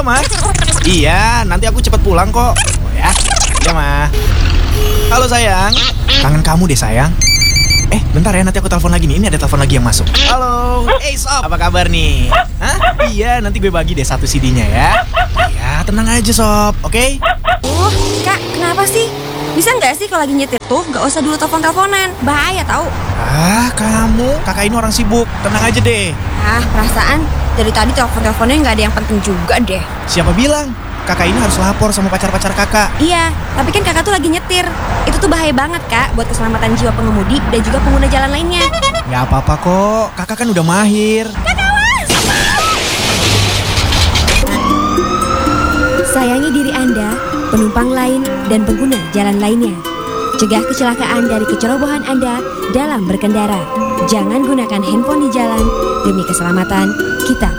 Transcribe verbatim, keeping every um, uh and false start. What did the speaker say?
Ma. Iya, nanti aku cepat pulang kok. Oh ya, ya Ma. Halo sayang, kangen kamu deh sayang. Eh, bentar ya, nanti aku telepon lagi nih. Ini ada telepon lagi yang masuk. Halo, hey Sob, apa kabar nih? Hah? Iya, nanti gue bagi deh satu C D-nya ya. Ya, tenang aja Sob, oke? Okay? Uh, Kak, kenapa sih? Bisa nggak sih kalau lagi nyetir tuh nggak usah dulu telepon-teleponan? Bahaya tau. Ah, kamu, kakak ini orang sibuk. Tenang aja deh. Ah, perasaan dari tadi telepon-teleponnya nggak ada yang penting juga deh. Siapa bilang? Kakak ini harus lapor sama pacar-pacar kakak. Iya, tapi kan kakak tuh lagi nyetir. Itu tuh bahaya banget, Kak, buat keselamatan jiwa pengemudi dan juga pengguna jalan lainnya. Gak apa-apa kok, kakak kan udah mahir. Sayangi diri Anda, penumpang lain, dan pengguna jalan lainnya. Cegah kecelakaan dari kecerobohan Anda dalam berkendara. Jangan gunakan handphone di jalan demi keselamatan kita